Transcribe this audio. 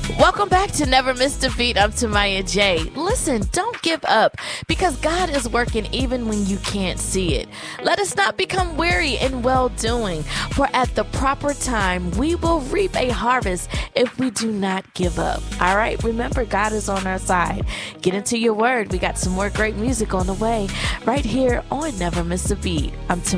Welcome back to Never Miss a Beat. I'm Tamaya J. Listen, don't give up because God is working even when you can't see it. Let us not become weary in well-doing, for at the proper time we will reap a harvest if we do not give up. All right, remember, God is on our side. Get into your word. We got some more great music on the way right here on Never Miss a Beat. I'm Tamaya.